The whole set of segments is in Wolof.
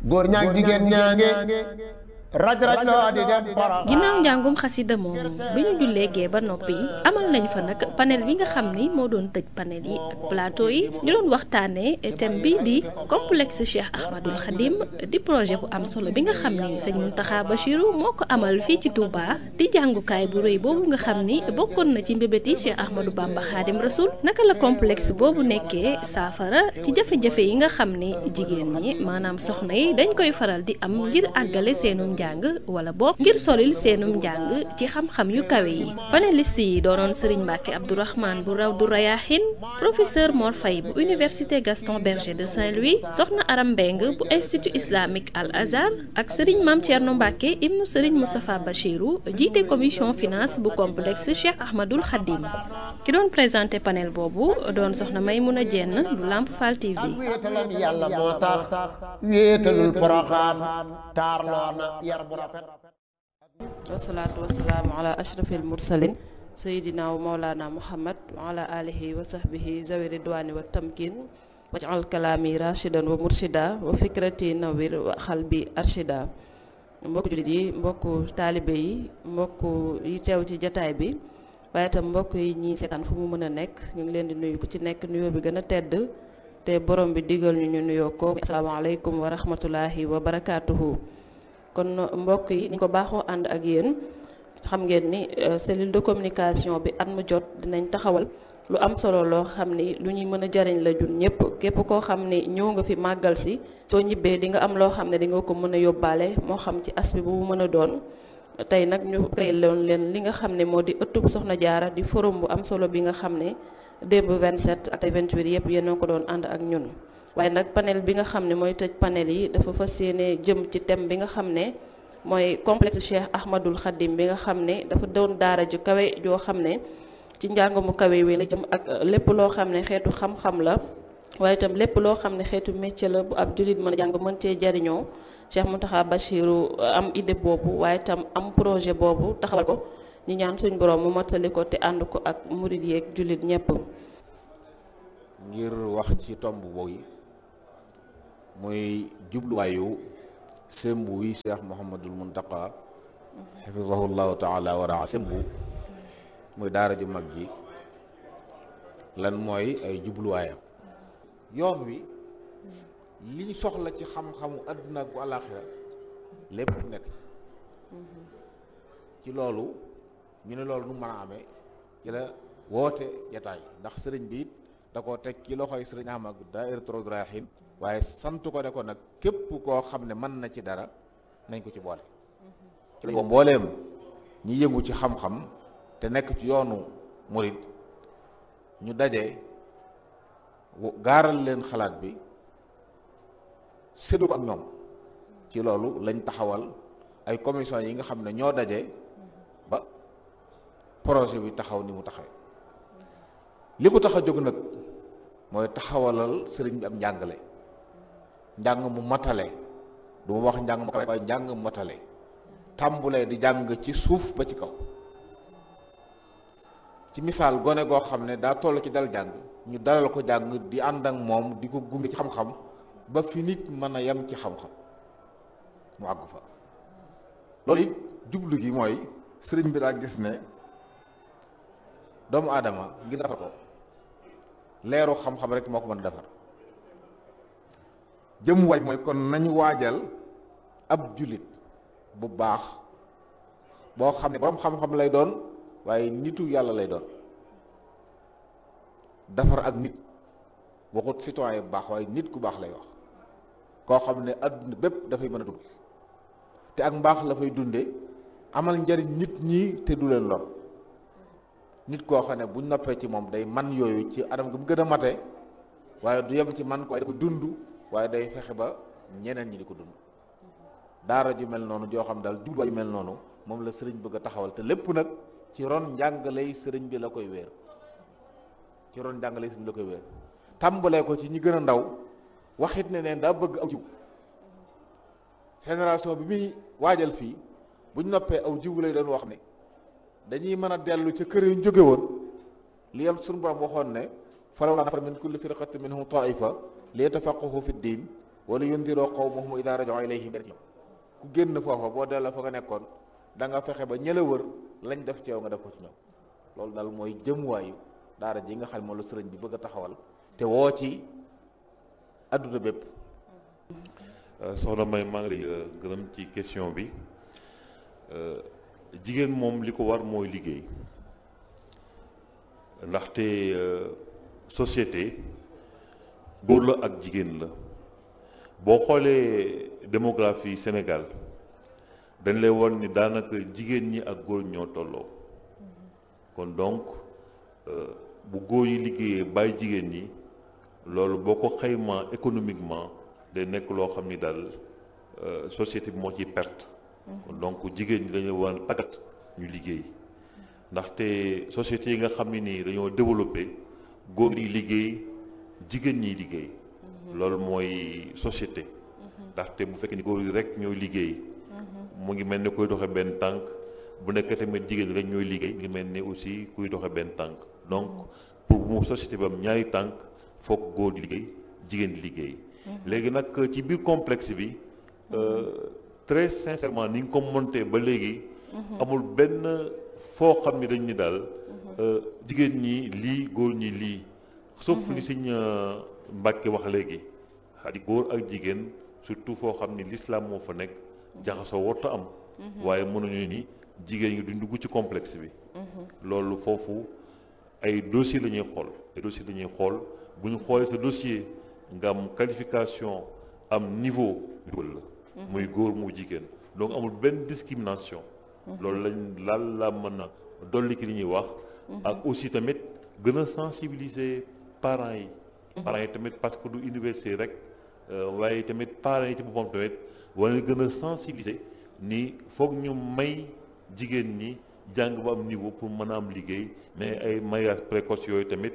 góor ñaag jigéen ñaange raj raj loo di dem ginnaaw Porokhane. njàngum xasida moomu bi ñu jullee gee ba noppi amal nañ fa nag panel bi nga xam ni moo doon tëj panel yi ak plateau yi ñu doon waxtaanee thème bi di complexe Cheikh Ahmadul Khadim di projet bu am solo bi nga xam ni sëñ Mountakha Bachirou moo ko amal fii ci Touba di jàngukaay bu rëy boobu nga xam ni bokkoon na ci mbébéti Cheikh Ahmadou Bamba Khadim Rasoul naka la complexe boobu nekkee saafara ci jafe-jafe yi nga xam ni jigéen ñi maanaam soxna yi dañ koy faral di am ngir àggale seenum njàng wala boog ngir solil seenum njàng ci xam-xam yu kawe yi panéliste yi doonoon Serigne Mbacke Abdourahmane bu Rawdu Rayahin professeur Mor Faye bu université Gaston Berger de Saint-Louis soxna Aram Mbeng bu institut islamique Al Azhar ak Serigne Mame Thierno Mbacke ibnu Serigne Moustapha Bachirou jiite commission finance bu complexe Cheikh Ahmadul Khadim ki doon présenté panel boobu doon soxna Maymouna Dieng bu Lamp Fall TV. ak wéetalam yàlla moo tax wéetalul Porokhane taarloo na yar bu rafet. wasalaatu wasalaamu ala ashrafil mursalin sayidina wa maulana muhammad wa ala alihi wa sahbihi zawi ridwani wa tamkin waj'al kalaami rashidan wa murshida wa fikrati nawir wa xalbi arshida. mbokku jullit yi mbokku taalibe yi mbokku yi teew ci jataay bi waaye itam mbokk yi ñi seetaan fu mu mën a nekk ñu ngi leen di nuyu ku ci nekk nuyoo bi gën a tedd te borom bi digal ñu nuyoo ko asalaamaaleykum wa rahmatullahi wa barakaatuhu. kon mbokk yi ni ko baaxoo ànd ak yéen xam ngeen ni cellule de communication bi at mu jot dinañ taxawal lu am solo loo xam ni lu ñuy mën a jariñ la jun ñëpp képp koo xam ni ñëw nga fi màggal si soo ñibbee di nga am loo xam ne di nga ko mën a yóbbaale moo xam ci aspect bu mu mën a doon. tey nag ñu créé loon leen li nga xam ne moo di ëttub Soxna Jaara di forum bu am solo bi nga xam ne démb 27 ak 28 yëpp yéen a ko doon ànd ak ñun. waaye nag panel bi nga xam ne mooy tëj panel yi dafa fas yéene jëm ci thème bi nga xam ne mooy complexe Cheikh Ahmadul Khadim bi nga xam ne dafa doon daara ju kawe joo xam ne ci njàng mu kawe wi la jëm ak lépp loo xam ne xeetu xam-xam la waaye itam lépp loo xam ne xeetu métier la bu ab jullit mën a jàng mën cee jariñoo Cheikh Mountakha Bachirou am idée boobu waaye itam am projet boobu taxawal ko ñu ñaan suñ borom mu mottali ko te ànd ko ak murid yeeg jullit ñëpp. ngir wax ci tomb boobu muy jubluwaayu sembu wi Cheikh Mouhamadul Mountakha xafizahullahu taala wa raa sembu muy daara ju mag ji lan mooy ay jubluwaayam. yoon wi liñ soxla ci xam-xamu àdduna ak bu àllaaxira lépp nekk ci loolu ñu ne loolu nu mën a amee ci la woote jataay ndax sëriñ bi it da koo teg ci loxoy sëriñ Ahmad Daahiratu Rawdu Rayaahiin waaye sant ko ne ko nag képp koo xam ne mën na ci dara nañ ko ci boole ci lañ ko mbooleem ñi yëngu ci xam-xam te nekk ci yoonu murid ñu daje gaaral leen xalaat bi séddu ko ak ñoom ci loolu lañ taxawal ay commission yi nga xam ne ñoo daje ba projet bi taxaw ni mu taxawee li ko tax a jóg nag mooy taxawalal sëriñ bi am njàngale njàng mu matale du ma wax njàng mu kawe waaye njàng mu matale tàmbulee di jàng ci suuf ba ci kaw ci misaal gone goo xam ne daa toll ci dal jàng ñu dalal ko jàng di ànd ak moom di ko gunge ci xam-xam ba fi nit mën a yem ci xam-xam mu àgg fa loolu it jublu gi mooy sëriñ bi daa gis ne doomu aadama ngir defar ko leeru xam-xam rek moo ko mën a defar jëm waaj mooy kon nañu waajal ab jullit bu baax boo xam ne boroom xam-xam lay doon waaye nitu yàlla lay doon defar ak nit waxut citoyen bu baax waaye nit ku baax lay wax koo xam ne adduna bépp dafay mën a dund te ak mbaax la fay dunde amal njariñ nit ñi te du leen lor nit koo xam ne buñ noppee ci moom day man yooyu ci anam gi mu gën a mate waaye du yem ci man ko waaye da ko dund waaye day fexe ba ñeneen ñi di ko dund daara ju mel noonu joo xam daal jubluwaay ju mel noonu moom la sëriñ bëgg a taxawal te lépp nag ci ron njàngaley sëriñ bi la koy wéer ci ron njàngaley sëriñ bi la koy wéer tàmbalee ko ci ñi gën a ndaw waxit ne neen daa bëgg aw jiw génération bi muy waajal fii buñ noppee aw jiw lay doon wax ne dañuy mën a dellu ca kër yu ñu jóge woon li yam suñu borom waxoon ne falawlaa nafara min kulli firqatin minhum taifa li yatafaqqahu fi ddin wala yundiroo qawmahum idaa raja'uu ilayhim, ku génn foofa boo delloo fa nga nekkoon da nga fexe ba ñëla wër lañ def ci yow nga def ko ci ñoom. loolu daal mooy jëmuwaayu daara ji nga xam ne moom la sëriñ bi bëgg a taxawal te woo ci adduna bépp. soxna May maa ngi lay gërëm ci question bi. jigéen moom li ko war mooy liggéey, ndaxte société góor la ak jigéen la. boo xoolee démographie Sénégal dañ lay won ni daanaka jigéen ñi ak góor ñoo tolloo. kon donc bu góor yi liggéeyee bàyyi jigéen ñi, loolu boo ko xaymaa économiquement day nekk loo xam ni daal société bi moo ciy perte. kon donc jigéen ñi dañu war a tàggat ñu liggéey, ndaxte société yi nga xam ne nii dañoo développé góor yi liggéey jigéen ñi liggéey. loolu mooy société. ndaxte bu fekkee ni góor yi rek ñooy liggéey mu ngi mel ni kuy doxe benn tànk, bu nekk tamit jigéen rek ñooy liggéey mu ngi mel ni aussi kuy doxe benn tànk. donc pour mu société bi am ñaari tànk foog góor di liggéey jigéen di liggéey. léegi nag ci biir complexe bi très sincèrement ni nga ko monté ba léegi amul benn foo xam ni dañ ni daal jigéen ñi lii góor ñi lii, sauf li Sëñ Mbàkke wax léegi xadi góor ak jigéen surtout foo xam ni l'islam moo fa nekk jaxasoo warta am. waaye mënuñu ni jigéen ñi duñ dugg ci complexe bi. loolu foofu ay dossier la ñuy xool bu ñu xoolee sa dossier nga am qualification am niveau la muy góor mu jigéen, donc amul benn discrimination. loolu laal la mën a dolli ki li ñuy wax. ak aussi tamit gën a sensibiliser parents yi. parents yi tamit parce que du université rek waaye tamit parents yi ci boppam tamit wala gën a sensibiliser ni foog ñu may jigéen ñi jàng ba am niveau pour mën a am liggéey, mais ay mariage précoce yooyu tamit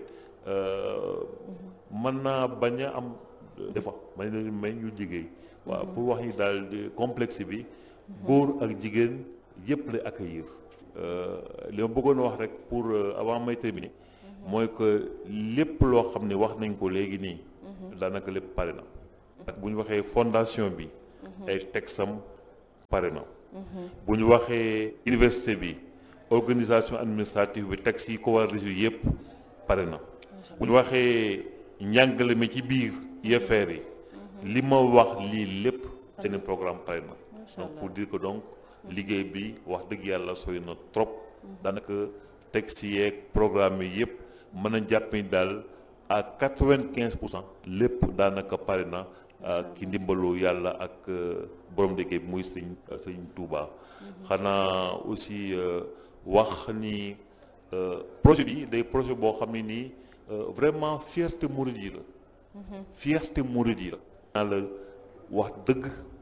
mën naa bañ a am des fois may ñu liggéey. waaw pour wax ni daal complexe bi góor ak jigéen yëpp lay accueillir. li ma bëggoon wax rek pour avant may terminer mooy que lépp loo xam ne wax nañ ko léegi nii daanaka lépp pare na. ak bu ñu waxee fondation bi ay texam pare na. bu ñu waxee université bi organisation administrative bi texte yi ko war a résoudre yëpp pare na. bu ñu waxee njàngale mi ci biir UFR yi li ma wax lii lépp seen programme pare na. donc pour dire que donc liggéey bi wax dëgg yàlla sooy na trop. daanaka texte yeeg programme yi yëpp mën a jàpp ni daal à 95% lépp daanaka pare na ki ndimbalu yàlla ak borom liggéey bi muy sëñ Touba. xanaa aussi wax ni projet bi day projet boo xam ne nii vraiment fierté mouride yi la. fierté mouride yi la. la wax dëgg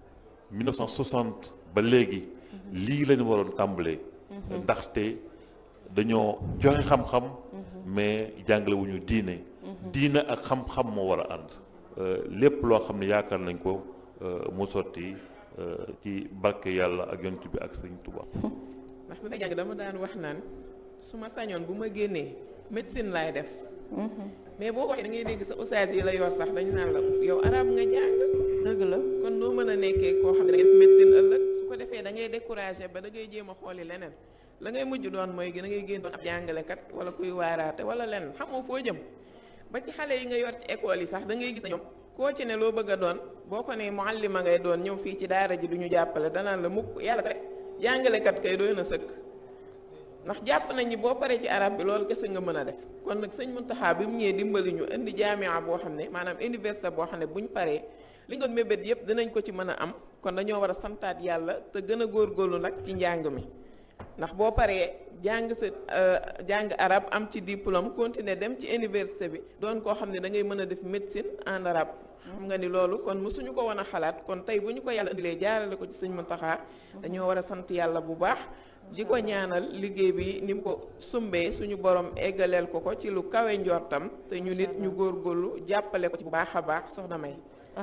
1960 ba léegi lii lañu waroon tàmbalee. ndaxte dañoo joxe xam-xam mais jàngale wu ñu diine. diine ak xam-xam moo war a ànd. lépp loo xam ne yaakaar nañ ko mu sotti ci barke yàlla ak yonent bi ak sëñ Touba. ndax bi may jàng dama daan wax naan su ma sañoon bu ma génnee médecine laay def. mais boo waxee da ngay dégg sa ustaas yi la yor sax dañu naan la yow arab nga jàng. dëgg la kon noo mën a nekkee koo xam ne da ngay def médecine ëllëg su ko defee da ngay découragé ba da ngay jéem a xooli leneen la ngay mujj doon mooy da ngay génn doon ab jàngalekat wala kuy waaraate wala leneen xamoo foo jëm. ba ci xale yi nga yor ci école yi sax da ngay gis na ñoom koo ci ne loo bëgg a doon boo ko ne muallima ngay doon ñëw fii ci daara ji du ñu jàppale danaan la mukk yàlla rek jàngalekat kay doy na sëkk. ndax jàpp nañ ni boo paree ci arab bi loolu kese nga mën a def kon nag sëñ Muntaxa bi mu ñëwee dimbali ñu indi jaamia boo xam ne maanaam université boo xam ne buñ paree li nga mébét yëpp dinañ ko ci mën a am kon dañoo war a santaat yàlla te gën a góorgóorlu nag ci njàng mi. ndax boo paree jàng sa jàng arab am ci diplôme continuer dem ci université bi doon koo xam ne da ngay mën a def médecine en arabe. xam nga ni loolu kon mësuñu ko woon a xalaat kon tey bu ñu ko yàlla indilee jaarale ko ci sëñ Muntaxa dañoo war a sant yàlla bu baax. di ko ñaanal liggéey bi ni mu ko sumbee suñu borom eggaleel ko ci lu kawe njortam te ñu nit ñu góorgóorlu jàppale ko ci bu baax a baax soxna May.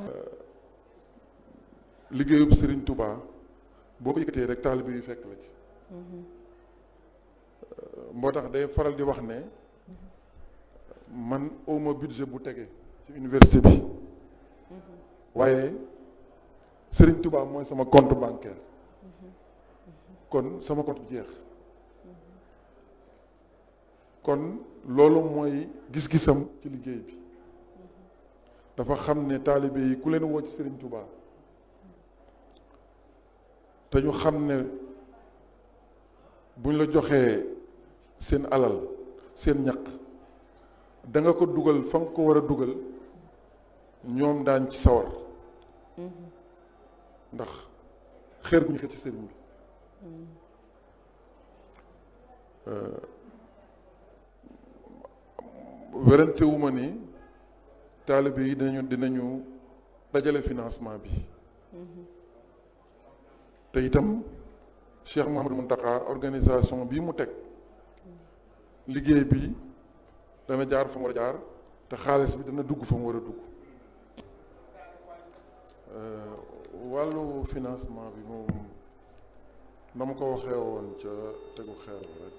liggéeyub Serigne Touba boo ko yëkkatee rek taalibe yu fekk la ci. moo tax day faral di wax ne man awma budget bu tege ci université bi waaye Serigne Touba mooy sama compte bancaire kon sama compte jeex kon loolu mooy gis-gisam ci liggéey bi dafa xam ne taalibe yi ku leen woo ci Serigne Touba te ñu xam ne buñ la joxee seen alal seen ñaq da nga ko dugal fa nga ko war a dugal ñoom daañ ci sawar ndax xeer gu ñu xëcc ci sëriñ bi werante wu ma ni taalibe yi dinañu dajale financement bi te itam Cheikh Mouhamadou Mountakha organisation bii mu teg liggéey bi dana jaar fa mu war a jaar te xaalis bi dana dugg fa mu war a dugg wàllu financement bi moom na ma ko waxee woon ca tegu xeer rek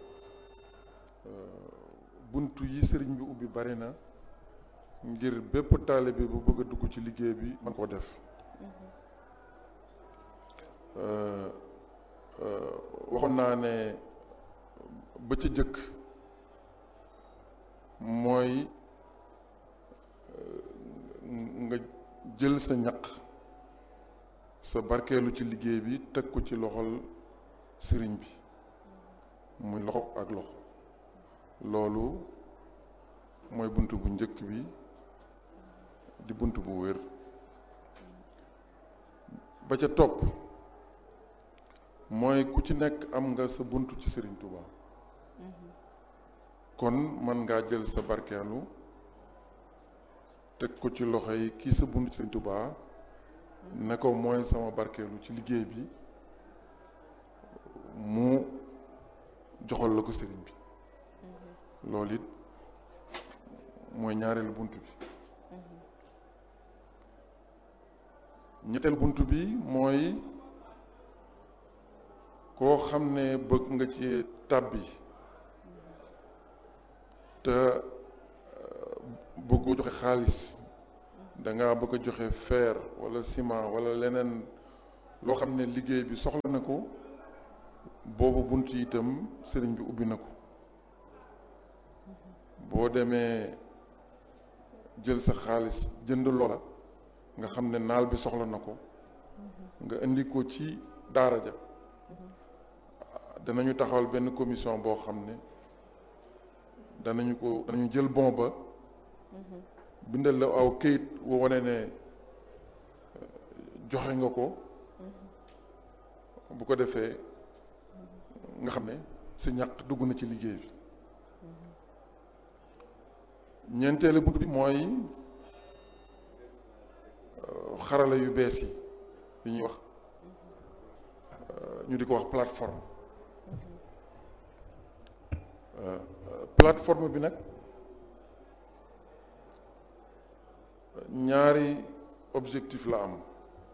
buntu yi sëriñ bi ubbi bari na ngir bépp taalibe bu bëgg a dugg ci liggéey bi man koo def waxoon naa ne ba ca jëkk mooy nga jël sa ñaq sa barkeelu ci liggéey bi teg ko ci loxol sëriñ bi muy loxo ak loxo loolu mooy bunt bu njëkk bi di bunt bu wér ba ca topp mooy ku ci nekk am nga sa bunt ci Sëriñ Touba kon man ngaa jël sa barkeelu teg ko ci loxo yi kii sa bunt ci Sëriñ Touba ne ko mooy sama barkeelu ci liggéey bi mu joxal la ko sëriñ bi loolu it mooy ñaareelu bunt bi ñetteel bunt bi mooy koo xam ne bëgg nga ci tàbbi te bëgg joxe xaalis danga bëgg a joxe fer wala ciment wala leneen loo xam ne liggéey bi soxla na ko boobu bunt yi itam sëriñ bi ubbi na ko boo demee jël sa xaalis jënd loola nga xam ne naal bi soxla na ko nga indi ko ci daara ja danañu taxawal benn commission boo xam ne danañu jël bon ba bindal la aw këyit woo wane ne joxe nga ko bu ko defee nga xam ne sa ñaq dugg na ci liggéey bi ñeenteelu bunt bi mooy xarala yu bees yi ñuy wax ñu di ko wax plateforme plateforme bi nag ñaari objectif la am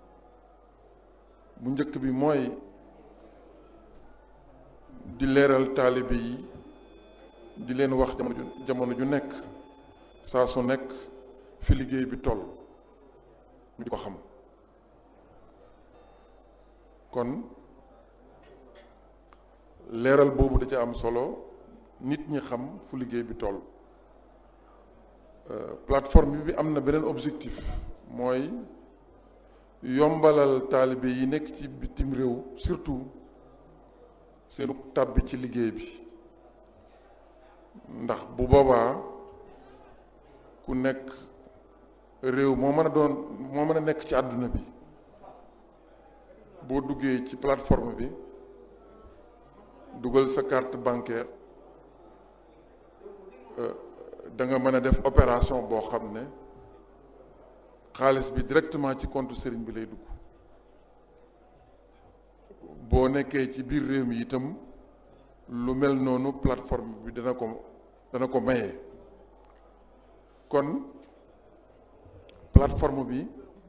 bu njëkk bi mooy di leeral taalibe yi di leen wax jamono ju nekk saa su nekk fi liggéey bi toll ñu di ko xam kon leeral boobu da ca am solo nit ñi xam fu liggéey bi toll plateforme bi am na beneen objectif mooy yombalal taalibe yi nekk ci bitim réew surtout seenu tàbbi ci liggéey bi ndax bu boobaa ku nekk réew moo mën a nekk ci àdduna bi boo duggee ci plateforme bi dugal sa carte bancaire da nga mën a def opération boo xam ne xaalis bi directement ci compte sëriñ bi lay dugg boo nekkee ci biir réew mi itam lu mel noonu plateforme bi dana ko maye kon plateforme bi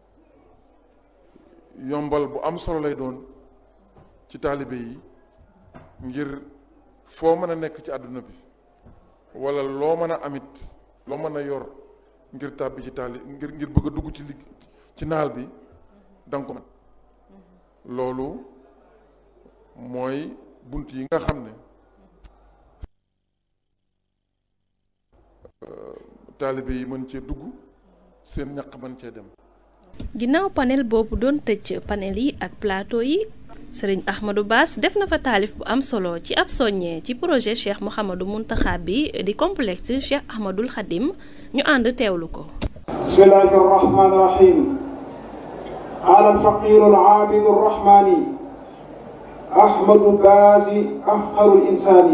yombal bu am solo lay doon ci taalibe yi ngir foo mën a nekk ci àdduna bi wala loo mën a amit loo mën a yor ngir tàbbi ci ngir bëgg a dugg ci naal bi danga ko mën loolu mooy bunt yi nga xam ne taalibe yi mën cee dugg seen ñaq mën cee dem. ginnaaw panel boobu doon tëj panel yi ak plateau yi sëriñ Ahmadou Bass def na fa taalif bu am solo ci ab soññee ci projet Cheikh Mouhamadou Mountakha bi di complexe Cheikh Ahmadoul Khadim ñu ànd teewlu ko. bismillahi rahmani rahim qaala alfaqiru alaabidu arrahmani Ahmadou Bass afqarul insaani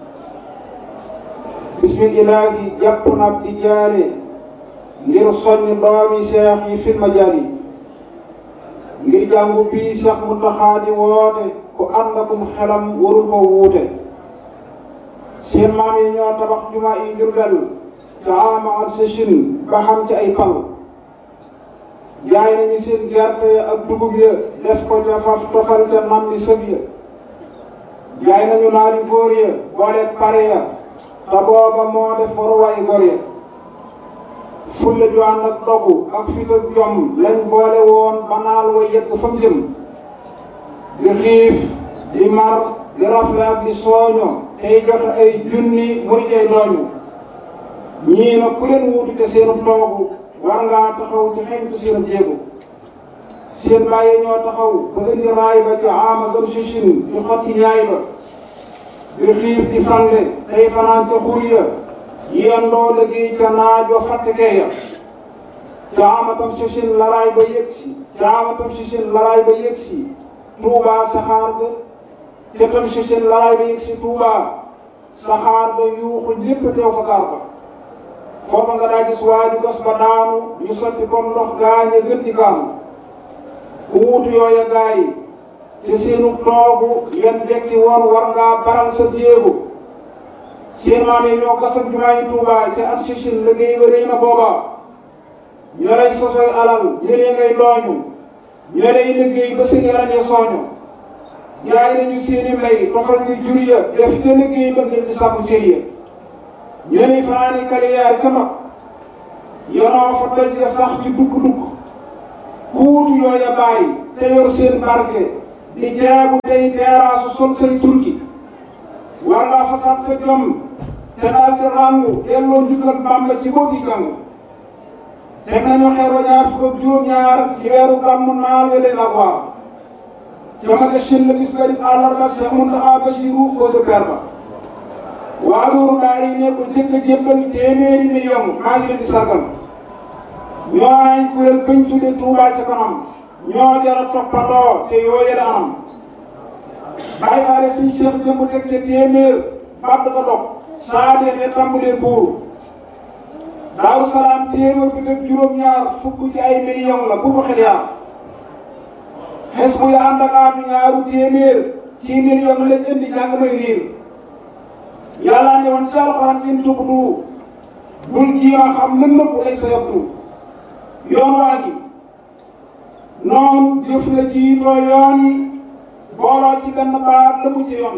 bismillahi jàpp na ab di jaare ngir soññ doomi seex yi fil majaali ngir jàngu bii Seex Muntaxa di woote ku ànd akum xelam warul ko wuute seen maam yi ñoo tabax jumaa yi Jurbel ca ama seshin ba xam ci ay pal jaay nañu seen gerte ak dugub ya def ko ca faf tofal ca nam li sëb ya jaay nañu naari góor ya booleeg pare ya te booba moo def waruwaay góor ya fulla ju ànd ak dogu ak fit ak jom lañ boole woon ba naal wa yegg fa mu jëm di xiif di mar di rafle ak di sooño tey joxe ay junni muy tey dooñu ñii nag ku leen wuutu te seenu toogu war ngaa taxaw ci xeñtu seenu jéego seen bàyyi ñoo taxaw ba indi raay ba ci amazon sichin di xotti ñaay ba di xiif di fande tey fanaan ca xur ya yendoo liggéey ca naaj wa fàttekee ya caamatam sichin laraay ba yëgsi Tuubaa saxaar ga ca tam sichin laraay ba yëgsi Tuubaa saxaar ga yuuxu ñépp teew fa gaar ba foofa nga daa gis waaju gas ba daanu ñu sotti comme ndox gaañe gën di kaanu ku wuutu yooya gaay te seenu toogu yan jekki woon war ngaa baral sa jéego seen maam yi ñoo gasal jumaa yi Tuubaa ca at sichin liggéey ba rëy na booba ñoo lay sosoy alal ñëlee ngay dooñu ñoo lay liggéey ba seen yaram ya sooñu jaay nañu seeni mbay tofal ci jur ya def ca liggéey ba ngir di sàkku cër ya ñoo lay fanaani kaliyaar ca mag yonoo fa doj ya sax ci dukk-dukk ku wutu yooya bàyyi te yor seen barke di jaabu tey teeraasu sol say turki war ngaa fasaat sa jom te daal di ràngu delloo njukkal Bàmba ci boo di jàng teg nañu xeer wa ñaar fukk ak juróom-ñaar ci weeru gàmmu naal welee la waar ca ma shin la bis garib àllarba Seex Muntaxa Basiru ko sa per ba waa loolu daal yi ne ko jëkk a jébbal téeméeri million maa ngi leen di sargal ñoo ay kuréel bañ tudde Tuubaa ca kanam ñoo jara toppandoo te yooye la anam bàyyi faale siñ Seex jëmb teg ca téeméer bàtt ko dog saa deexee tàmbalee buur Daaru Salaam téeméer bi teg juróom-ñaar fukk ci ay million la bu ko xel yaar xes bu ya ànd ak aatu ñaaru téeméer ci million lañ indi jàng may riir yàlla ne woon ci alxuraan in tubdu bul jiima xam lën nëpp lay sa yabdu yoon waa gi noonu jëf la jiitoo yoon yi booloo ci benn baat la mu ci yoon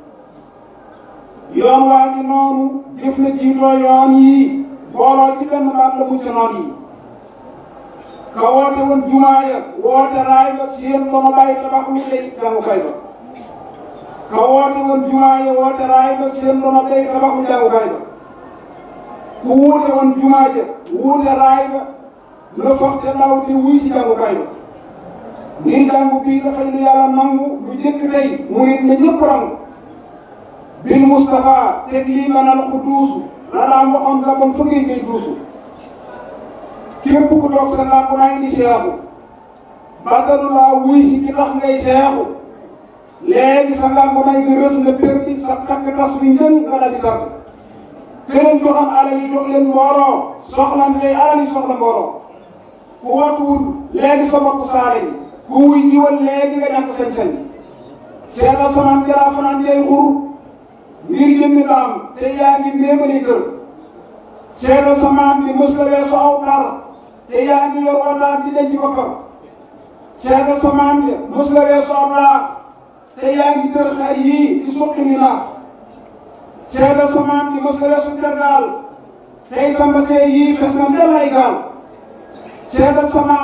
yi yoon waa gi noonu jëf la jiitoo yoon yi booloo ci benn baat la mu ci noon yi ka woote woon jumaa ya woote raay ba seen ba ma bàyyi tabax lu lay jàngukaay ba ka woote woon jumaa ya woote raay ba seen ba ma bàyyi tabax lu jàngukaay ba ku wuute woon jumaa ja wuute raay ba la foog te ndaw te wuy si jàngukaay ba ngir jàngu bii dafay lu yàlla nangu lu jëkk tey murit na ñëpp rangu bil Mustafa teg lii banal ku duusu la daan waxoon la bon fëggee ngay duusu képp ku toog sa làmp naa indi seexu bàttalu laa wuy si ki tax ngay seexu léegi sa làmp naa nga rës nga perdi sa takk tas wi njën nga dal di tàgg këleen joxam alal yi jox leen mbooloo soxla tey alal yi soxla mbooloo ku watuwul léegi sa bopp saale yi ku wuy jiwal léegi nga ñàkk sañ-sañ seetal samaan jalaa fanaan jay xur ngir jëmmi daam te yaa ngi méemali kër seetal samaan bi mës la weesu aw par te yaa ngi yor wataat di denc boppam seetal samaan bi mës la weesu aw laax te yaa ngi tër xar yii di suqi ni naax seetal samaan bi mës la weesu tergaal tey sa mbasee yii fes na ndel ay gaal seetal samaam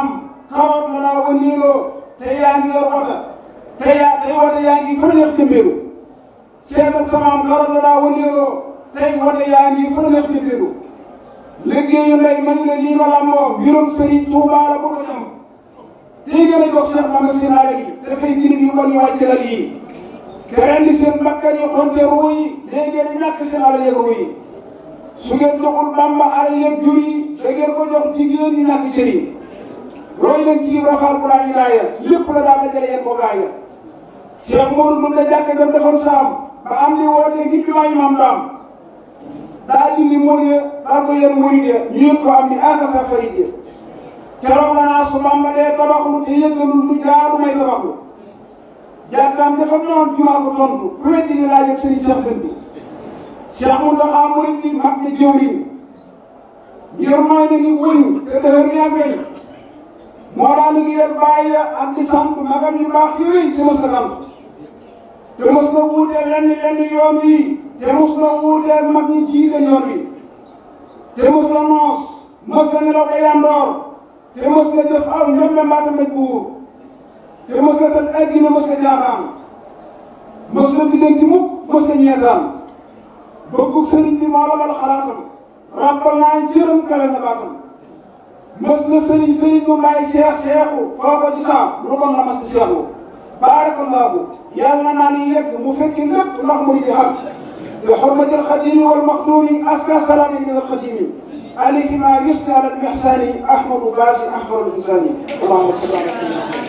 karoot la daa wëndeeloo te yaa ngi yor wota tey wota yaa ngi fa neex jëmbeelu seetal samaam karoot la daa wëndeeloo tey wota yaa ngi fa neex jëmbeelu liggéeyu ndey mañ la lii ma lamboo mbirum sëriñ Tuubaa la bu ko ñam tey gën a jox Cheikh Mame Sinaare yi dafay girim yu bon yu wàcc lal yi te rendi seen bakkan yi xonte ruu yi léegi ngeen di ñàkk seen alal yeeg ruu yi su ngeen joxul Bàmba alal yeeg jur yi da ngeen ko jox jigéen ñi ñàkk cër yi roy leen ci rafaal bu laa ñu gaaya lépp la daa dajale yéen ko gaaya Cheikh Modou Ndoum la jàkk jam defoon saam ba am li wootee ngir bi maa imaam daam daa dindi mool ya daal ko yéen murid ya ñu yëg ko am ni akasa farid ya keroog la naa su Bàmba dee tabaxlu te yëggalul lu jaadu may tabaxlu jàkkaam dafa noon jumaa ko tontu ku weddi ni laaj ak sëriñ Cheikh Dënd Cheikh Mountakha murid bi mag ne jëwriñ ngir mooy na ni wëñ te dëhër ni ak weñ moo daa liggéeyal bàyyi ak di sant magam yu baax yooyu te mos na sant te mos na wuuteel lenn yoon wi te mos na wuuteel mag ñi jiite yoon wi te mos na noos mos na nelaw ba yandoor te mos na jëf aw ñoom mbaata mbéj buur te mos na tal addina mos na jaaxaan mos na biddanti mukk mos na ñeetaan bëggu sëriñ bi moo la bal xalaatam ràbbal naa jërëm kale na baatam mos na sëriñ bu may seexu foo ko ci saa lu bon la mas di seexu baarakallaahu yàlla naa ni yegg mu fekki lépp ndax murid yi xam bi xurmatil xadimi wal maxduumi aska salaami min al xadimi alayhi ma yusni ala al ihsani ahmadu baasi ahmadul insani allahumma salli ala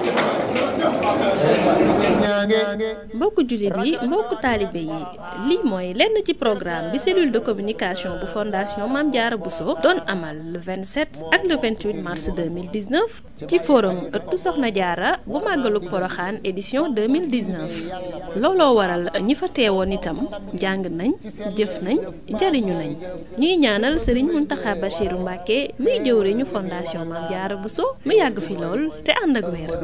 mbokku jullit yi mbokku taalibe yi lii mooy lenn ci programme bi cellule de communication bu fondation Mame Diarra Bousso doon amal le 27 ak le 28 mars 2019 ci forum ëttu Soxna Diarra bu màggalug Poroxaan édition 2019 looloo waral ñi fa teewoon itam jàng nañ jëf nañ jariñu nañ ñuy ñaanal Serigne Mountakha Bachirou Mbacké muy jëwriñu fondation Mame Diarra Bousso mu yàgg fi lool te ànd ak wér.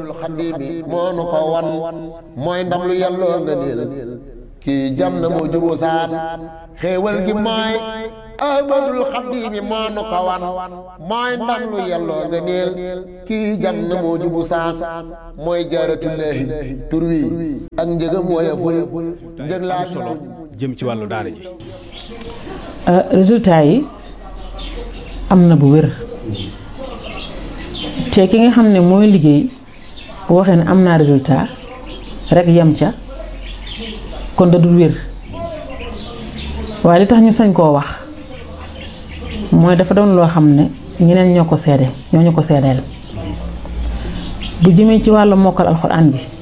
mooy ndam lu yàlloo nga niil kii jam na moo jubu saan xéewal gi mooy ahmadul xadimi moo nu ko wan mooy ndam lu yàlloo nga niil kii jam na moo jubu saan mooy jaaratullaahi tur wi ak njëgam wooya ful njëg laa solo jëm ci wàllu daara ji résultat yi am na bu wér te ki nga xam ne mooy liggéey bu waxee ne am naa résultat rek yem ca kon da dul wér waaye li tax ñu sañ koo wax mooy dafa doon loo xam ne ñeneen ñoo ko seede ñoo ñu ko seedeel bu jëmee ci wàllu mokkal alxuraan bi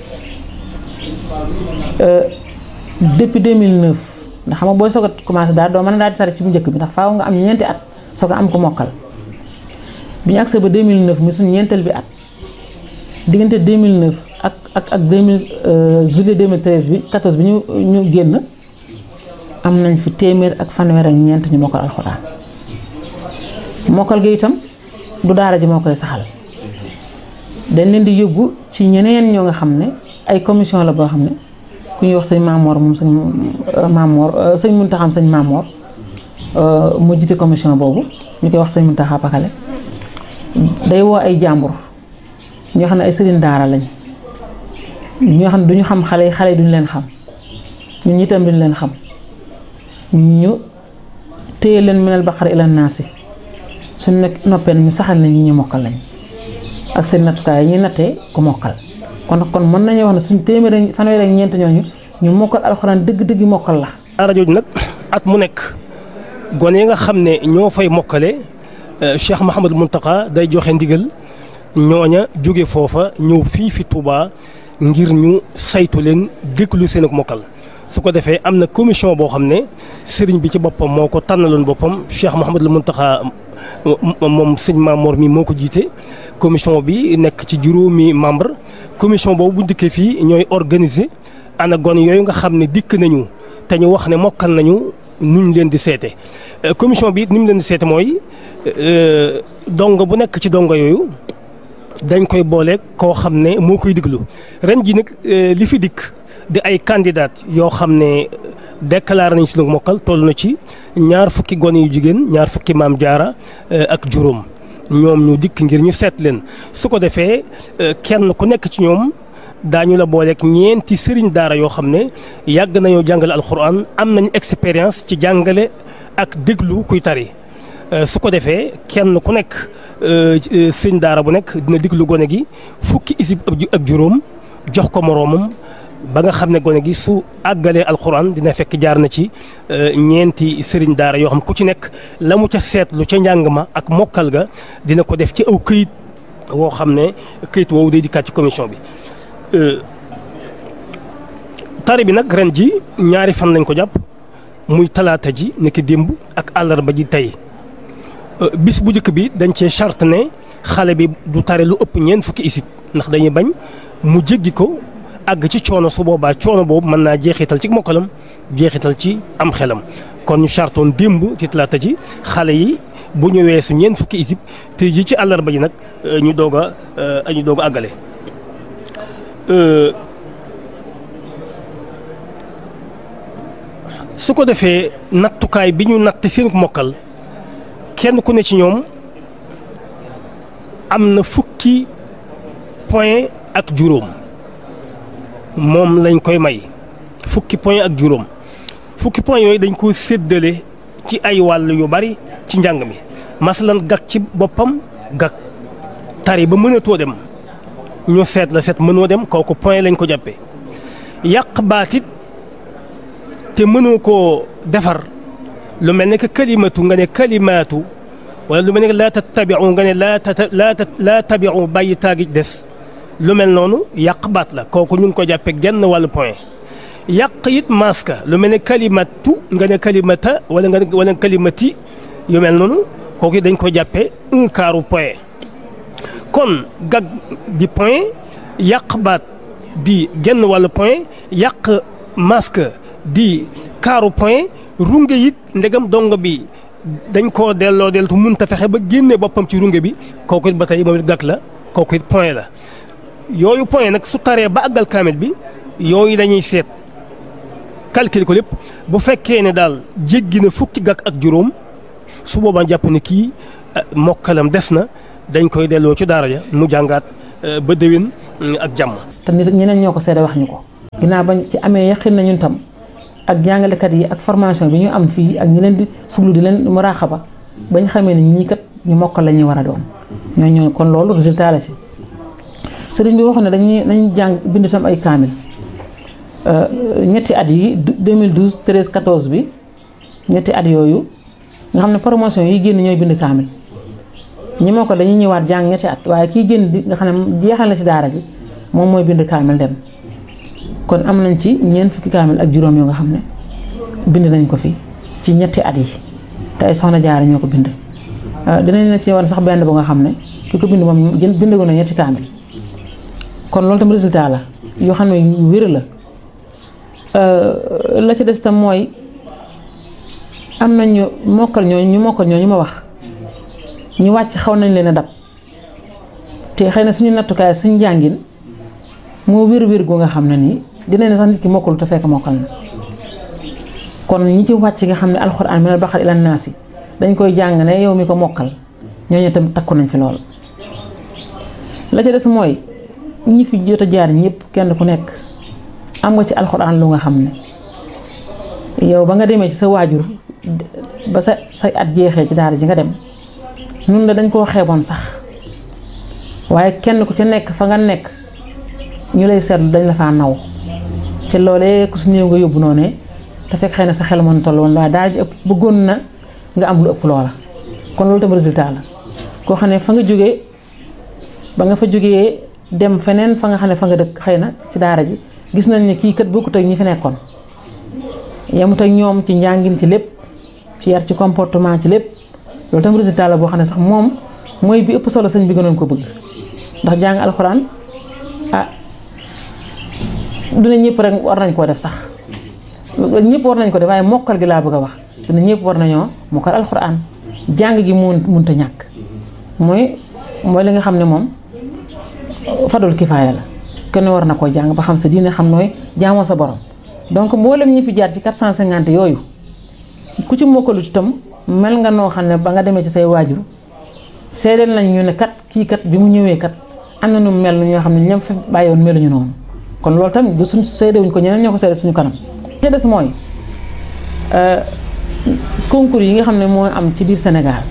depuis 2009 ndax xam nga booy soog a commencé daal doo mën a daal di tari ci bu njëkk bi ndax faaw nga am ñeenti at soog a am ko mokkal bi ñu agsee ba 2009 mi suñu ñeenteel bi at diggante 2009 ak 2000 juillet 2013 bi 14 bi ñu génn am nañ fi téeméer ak fanweer ak ñeent ñu mokkal alxuraan mokkal gi itam du daara ji moo koy saxal dañ leen di yóbbu ci ñeneen ñoo nga xam ne ay commission la boo xam ne ku ñuy wax sëñ Mamor moom sëñ Muntaxa sëñ Mamor moo jiite commission boobu ñu koy wax sëñ Muntaxa Pakale day woo ay jàmbur ñoo xam ne ay sëriñ daara lañ ñoo xam ne duñu xam xale yi duñu leen xam ñun itam duñu leen xam ñu téye leen minal baqara ila naasi suñ nekk noppee ñu saxal nañ ñi ñu mokkal lañ ak seen nattukaay yi ñuy nattee ku mokkal kon mën nañu wax ne suñ téeméer fanweer ak ñeent ñooñu ñu mokkal alxuraan dëgg-dëgg mokkal la. daara jooju nag at mu nekk gone yi nga xam ne ñoo fay mokkale Cheikh Mouhamadou Mountakha day joxe ndigal ñooña jóge foofa ñëw fii fi Touba ngir ñu saytu leen déglu seen ak mokkal su ko defee am na commission boo xam ne sëriñ bi ci boppam moo ko tànnaloon boppam Cheikh Mouhamadou Mountakha moom sëñ Mamor mi moo ko jiite commission bi nekk ci juróomi membre commission boobu bu dikkee fii ñooy organiser ana gone yooyu nga xam ne dikk nañu te ñu wax ne mokkal nañu nuñ leen di seete commission bi ni mu leen di seete mooy dongo bu nekk ci dongo yooyu dañ koy boole koo xam ne moo koy diglu ren ji nag li fi dikk di ay candidat yoo xam ne déclaré nañ si lu mokkal toll na ci ñaar fukki gone yu jigéen ñaar fukki Maam Jaara ak juróom ñoom ñu dikk ngir ñu seet leen su ko defee kenn ku nekk ci ñoom daañu la booleeg ñeenti sëriñ daara yoo xam ne yàgg nañoo jàngale alxuraan am nañu expérience ci jàngale ak déglu kuy tari su ko defee kenn ku nekk sëriñ daara bu nekk dina déglu gone gi fukki isib ak juróom jox ko moroomam ba nga xam ne gone gi su àggalee alxuraan dina fekk jaar na ci ñeenti sëriñ daara yoo xam ku ci nekk la mu ca seetlu ca njàng ma ak mokkal ga dina ko def ci aw këyit woo xam ne këyit woowu day dikkaat ci commission bi. tari bi nag ren ji ñaari fan lañ ko jàpp muy talaata ji nekk démb ak àllarba ji tey bis bu njëkk bi dañ cee charte ne xale bi du tari lu ëpp ñeent fukki isib ndax dañuy bañ mu jéggi ko àgg ci coono su boobaa coono boobu mën naa jeexital ci mokkalam jeexital ci am xelam kon ñu chartoon démb ci talaata ji xale yi bu ñu weesu ñeent fukki isib te ji ci àllarba ji nag ñu doog a àggale. su ko defee nattukaay bi ñu natt seen mokkal kenn ku ne ci ñoom am na fukki point ak juróom moom lañ koy may fukki point ak juróom fukki point yooyu dañ ko séddale ci ay wàll yu bari ci njàng mi masalan gag ci boppam gag tari ba mënatoo dem ñu seet la seet mënoo dem kooku point lañ ko jàppee yàq baatit te mënoo koo defar lu mel ne que kalimatu nga ne kalimaatu wala lu mel ne que laa tattabiu nga ne laa tabiu bàyyi taagi des lu mel noonu yàq baat la kooku ñu ngi ko jàppee genn wàllu point yàq it maska lu mel ne kalimatu nga ne kalimata wala kalimati yu mel noonu kooku dañ ko jàppee un quart point kon gag di point yàq baat di genn wàllu point yàq masque di quart point runge it ndegam dongo bi dañ koo delloo deltu mënta fexe ba génne boppam ci runge bi kooku it ba tey moom it gag la kooku it point la yooyu point nag su taree ba àggal kaamil bi yooyu dañuy seet calcul ko lépp bu fekkee ne daal jéggi na fukki gag ak juróom su boobaa jàpp ne kii mokkalam des na dañ koy delloo ci daara ja mu jàngaat ba déwén ak jàmm. te nit ñeneen ñoo ko seede wax ñu ko. ginnaaw bañ ci amee yaqin na ñun tam ak jàngalekat yi ak formation bi ñu am fii ak ñi leen di fuglu di leen muraaxaba bañ xamee ne ñii kat ñu mokkal la ñuy war a doon ñooñu kon loolu résultat la si. sëriñ bi waxoon ne dañuy jàng bind tam ay kaamil ñetti at yi 2012 13 14 bi ñetti at yooyu nga xam ne promotion yi génn ñooy bind kaamil ñi moo ko dañuy ñëwaat jàng ñetti at waaye kii génn di nga xam ne jeexal na ci daara ji moom mooy bind kaamil dem kon am nañ ci ñeent fukki kaamil ak juróom yoo nga xam ne bind nañ ko fi ci ñetti at yi te ay soxna jaara ñoo ko bind dinañ la ci war sax benn bu nga xam ne ki ko bind moom bindagu na ñetti kaamil kon loolu tam résultat la yoo xam ne yu wér la la ci des tam mooy am nañ ñu mokkal ñooñu ma wax ñu wàcc xaw nañ leen a dab te xëy na suñu nattukaay suñu jàngin moo wér-wér gu nga xam ne nii dina ne sax nit ki mokkul te fekk mokkal na kon ñi ci wàcc nga xam ne alxuraan minal baqara ilan naasi dañ koy jàng ne yow mi ko mokkal ñooñu tam takku nañ fi lool. la ci des mooy ñi fi jot a jaar ñëpp kenn ku nekk am nga ci alxuraan lu nga xam ne yow ba nga demee ci sa waajur ba say at jeexee ci daara ji nga dem nun la dañ koo xeeboon sax waaye kenn ku ci nekk fa nga nekk ñu lay seetlu dañ la faa naw te loolee ku si néew nga yóbbu noonu te fekk xëy na sa xel mën toll woon waaye daara ji ëpp bëggoon na nga am lu ëpp loola kon loolu tam résultat la koo xam ne fa nga jógee ba nga fa jógee dem feneen fa nga xam ne fa nga dëkk xëy na ci daara ji gis nañ ne kii kat bokkut ak ñi fi nekkoon yemut ak ñoom ci njàngin ci lépp ci yar ci comportement ci lépp loolu tam résultat la boo xam ne sax moom mooy bi ëpp solo sëñ bi gënoon ko bëgg ndax jàng alxuraan dina ñëpp rek war nañ koo def sax ñëpp war nañ ko def waaye mokkal gi laa bëgg a wax dina ñëpp war nañoo mokkal alxuraan jàng gi mënut a ñàkk mooy li nga xam ne moom fadul kifaaya la kenn war na koo jàng ba xam sa diine xam nooy jaamoo sa borom donc mboolem ñi fi jaar ci 450 yooyu ku ci mokkalu itam mel nga noo xam ne ba nga demee ci say waajur seedeel nañ ñu ne kat kii kat bi mu ñëwee kat am na nu mel ñoo xam ne ñoom fi bàyyi woon meluñu noonu kon loolu tamit du suñ seedewuñ ko ñeneen ñoo ko seede suñu kanam. li des mooy concours yi nga xam ne moo am ci biir Sénégal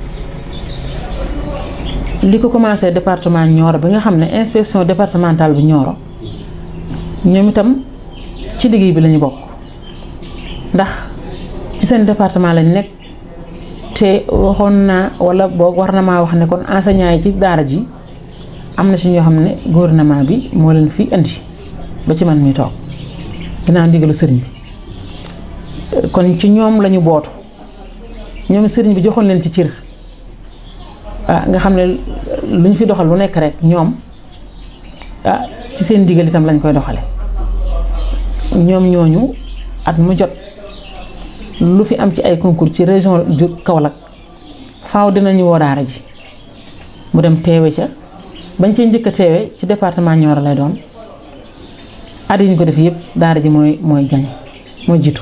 li ko commencé département Nioro bi nga xam ne inspection départementale bi Nioro ñoom itam ci liggéey bi la ñu bokk ndax ci seen département lañ nekk te waxoon naa wala boog war na maa wax ne kon enseignants yi ci daara ji am na ci ñoo xam ne gouvernement bi moo leen fi indi ba ci man mi toog ginnaaw ndigalu sëriñ bi kon ci ñoom la ñu bootu ñoom sëriñ bi joxoon leen ci cër nga xam ne lu ñu fi doxal lu nekk rek ñoom ci seen ndigal itam lañ koy doxale ñoom ñooñu at mu jot lu fi am ci ay concours ci région Kaolack faaw dinañu woo daara ji mu dem teewe ca bañ cee njëkk a teewe ci département Nioro lay doon at yi ñu ko def yëpp daara ji mooy gañe mooy jiitu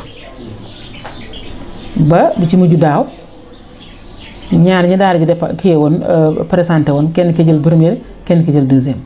ba bi ci mujj daaw ñaar ñi daara ji kii woon présenté woon kenn ki jël première kenn ki jël deuxième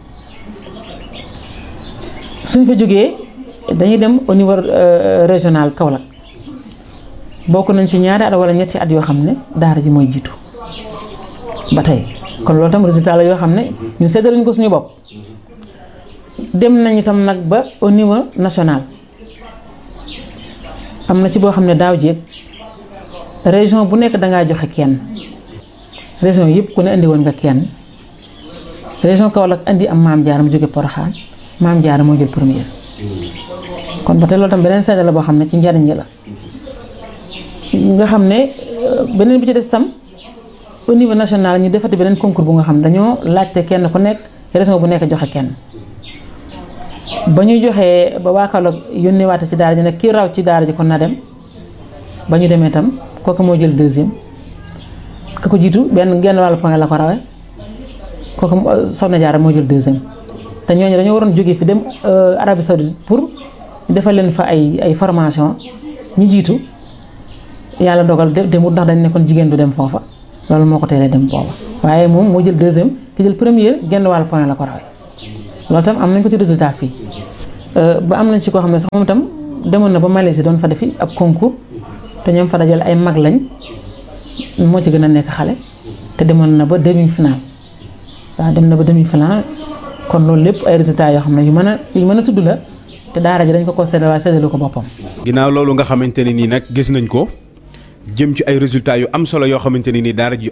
suñ fa jógee dañuy dem au niveau régional Kaolack bokk nañ ci ñaari at wala ñetti at yoo xam ne daara ji mooy jiitu ba tey kon loolu tam résultat la yoo xam ne ñu séddale ko suñu bopp dem nañ itam nag ba au niveau national am na ci boo xam ne daaw jéeg région bu nekk dangaa joxe kenn région yëpp ku ne indi woon nga kenn région Kaolack indi am Maam Jaara mu jóge Porokhane Maam Jaara moo jël première kon ba tey loolu tam beneen séddale boo xam ne ci njariñ la nga xam ne beneen bi ci des tam au niveau national ñu defati beneen concours bu nga xam ne dañoo laajte kenn ku nekk région bu nekk joxe kenn ba ñu joxee ba waa Kaolack yónnee waate ci daara ji nag kii raw ci daara ji kon na dem ba ñu demee tam kooku moo jël deuxième ka ko jiitu genn wàllu point la ko rawee kooku Soxna Jaara moo jël deuxième te ñooñu dañoo waroon jógee fi dem Arabie Saoudite pour defal leen fa ay formation ñu jiitu yàlla dogal demut ndax dañ ne kon jigéen du dem foofa loolu moo ko teelee dem booba waaye moom moo jël deuxième ki jël première genn wàllu point la ko rawee loolu tam am nañ ko ci résultat fii ba am nañ ci koo xam ne sax moom itam demoon na ba Malaisie doon fa defi ab concours te ñoom fa dajale ay mag lañ moo ci gën a nekk xale te demoon na ba demi final waaw dem na ba demi final kon loolu lépp ay résultats yoo xam ne yu mën a tudd la te daara ji dañ ko séddale waaye séddalu ko boppam. ginnaaw loolu nga xamante ne nii nag gis nañ ko jëm ci ay résultats yu am solo yoo xamante ne nii daara ji